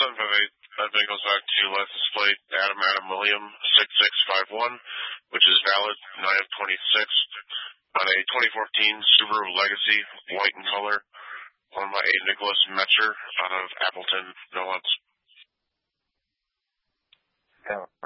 That goes back to license plate Adam William 6651, which is valid 9 of 26 on a 2014 Subaru Legacy, white in color, owned by a Nicholas Metcher out of Appleton, Illinois. Yeah.